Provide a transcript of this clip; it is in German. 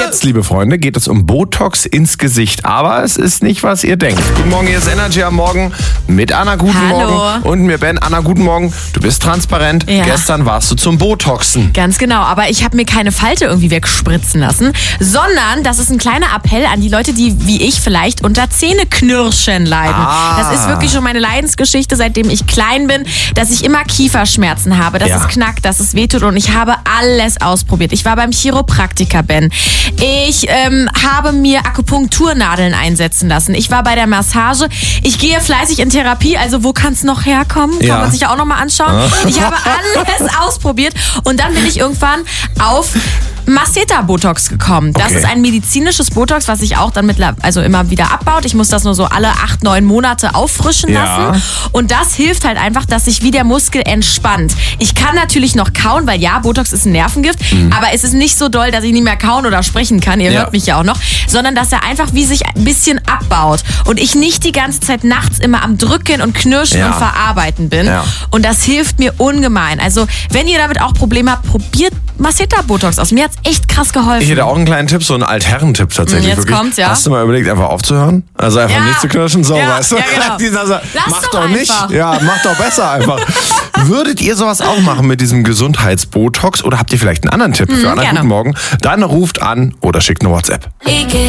Jetzt, liebe Freunde, geht es um Botox ins Gesicht. Aber es ist nicht, was ihr denkt. Guten Morgen, hier ist Energy am Morgen mit Anna. Guten Morgen. Und mir Ben. Anna, guten Morgen. Du bist transparent. Ja. Gestern warst du zum Botoxen. Ganz genau. Aber ich habe mir keine Falte irgendwie wegspritzen lassen, sondern das ist ein kleiner Appell an die Leute, die wie ich vielleicht unter Zähneknirschen leiden. Das ist wirklich schon meine Leidensgeschichte, seitdem ich klein bin, dass ich immer Kieferschmerzen habe, dass es knackt, dass es wehtut und ich habe alles ausprobiert. Ich war beim Chiropraktiker, Ben. Ich habe mir Akupunkturnadeln einsetzen lassen. Ich war bei der Massage. Ich gehe fleißig in Therapie. Also wo kann es noch herkommen? Kann man sich ja auch nochmal anschauen. Ich habe alles ausprobiert und dann bin ich irgendwann auf Masseter-Botox gekommen. Das ist ein medizinisches Botox, was sich auch dann immer wieder abbaut. Ich muss das nur so alle 8-9 Monate auffrischen lassen. Und das hilft halt einfach, dass sich wie der Muskel entspannt. Ich kann natürlich noch kauen, weil Botox ist ein Nervengift, aber es ist nicht so doll, dass ich nicht mehr kauen oder sprechen kann. Ihr hört mich ja auch noch. Sondern, dass er einfach wie sich ein bisschen abbaut. Und ich nicht die ganze Zeit nachts immer am Drücken und Knirschen und Verarbeiten bin. Ja. Und das hilft mir ungemein. Also, wenn ihr damit auch Probleme habt, probiert Masseter-Botox aus. Mir hat's echt krass geholfen. Ich hätte auch einen kleinen Tipp, so einen Altherren-Tipp tatsächlich. Jetzt wirklich. Kommt's, ja. Hast du mal überlegt, einfach aufzuhören? Also einfach nicht zu knirschen, so, weißt du? Ja, genau. Mach doch nicht. Ja, mach doch besser einfach. Würdet ihr sowas auch machen mit diesem Gesundheitsbotox oder habt ihr vielleicht einen anderen Tipp für Anna? Guten Morgen. Dann ruft an oder schickt eine WhatsApp.